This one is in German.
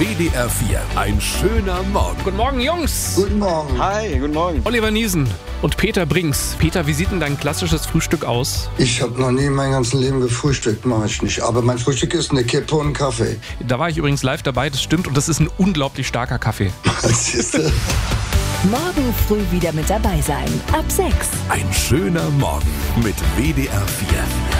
WDR 4. Ein schöner Morgen. Guten Morgen, Jungs. Guten Morgen. Hi, guten Morgen. Oliver Niesen und Peter Brinks. Peter, wie sieht denn dein klassisches Frühstück aus? Ich habe noch nie in meinem ganzen Leben gefrühstückt, mache ich nicht. Aber mein Frühstück ist eine Kippe und ein Kaffee. Da war ich übrigens live dabei, das stimmt. Und das ist ein unglaublich starker Kaffee. Siehste? Morgen früh wieder mit dabei sein. Ab 6. Ein schöner Morgen mit WDR 4.